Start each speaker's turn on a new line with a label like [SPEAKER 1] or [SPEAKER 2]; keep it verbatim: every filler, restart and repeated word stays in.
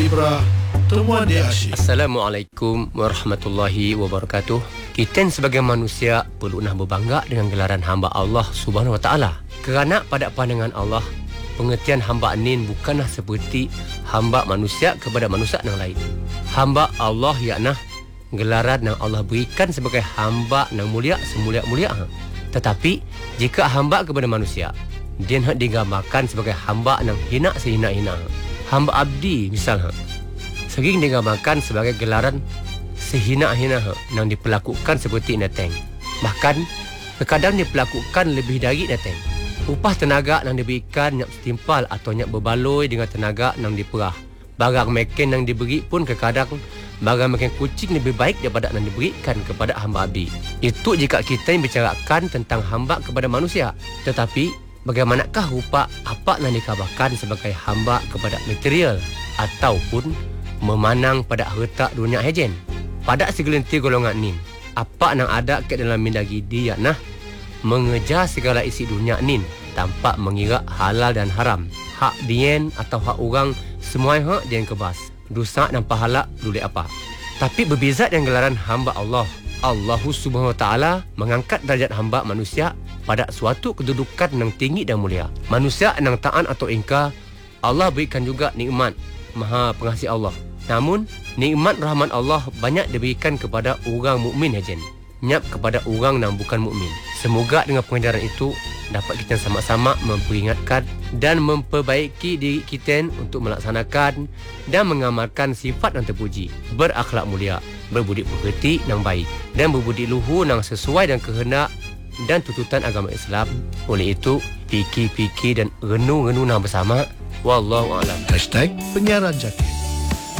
[SPEAKER 1] Ibrah, temuan dia asyik.
[SPEAKER 2] Assalamualaikum warahmatullahi wabarakatuh. Kita sebagai manusia perlu nak berbangga dengan gelaran hamba Allah Subhanahu Wa Taala. Kerana pada pandangan Allah, pengertian hamba nin bukanlah seperti hamba manusia kepada manusia yang lain. Hamba Allah yakna gelaran yang Allah berikan sebagai hamba yang mulia semulia-mulia. Tetapi jika hamba kepada manusia, dia nak digambarkan sebagai hamba yang hina sehina-hina. Hamba abdi misalnya, sering digambarkan sebagai gelaran sehina-hina yang diperlakukan seperti neteng. Bahkan terkadang diperlakukan lebih dari neteng. Upah tenaga yang diberikan nyak setimpal atau nyak berbaloi dengan tenaga yang diperah. Barang meken yang diberi pun terkadang barang meken kucing lebih baik daripada yang diberikan kepada hamba abdi. Itu jika kita membicarakan tentang hamba kepada manusia. Tetapi bagaimanakah rupa apa yang dikabarkan sebagai hamba kepada material ataupun memanang pada harta dunia hejen? Pada segelintir golongan nin, apa yang ada ke dalam mindagi dia nah mengejar segala isi dunia nin tanpa mengira halal dan haram. Hak dien atau hak orang, semua hak dia yang kebas. Dosa dan pahala boleh apa. Tapi berbeza dengan gelaran hamba Allah. Allah Subhanahu Wa Taala mengangkat darjat hamba manusia pada suatu kedudukan yang tinggi dan mulia. Manusia yang taat atau ingkar, Allah berikan juga nikmat Maha Pengasih Allah. Namun, nikmat rahmat Allah banyak diberikan kepada orang mukmin saja. Nyap kepada orang yang bukan mukmin. Semoga dengan pengajaran itu dapat kita sama-sama memperingatkan dan memperbaiki diri kita untuk melaksanakan dan mengamalkan sifat yang terpuji, berakhlak mulia, berbudi pekerti yang baik dan berbudi luhur yang sesuai dengan kehendak dan tuntutan agama Islam. Oleh itu, fikir-fikir dan renung-renung bersama. Wallahu a'lam.
[SPEAKER 1] Hashtag Penyiaran Jakit.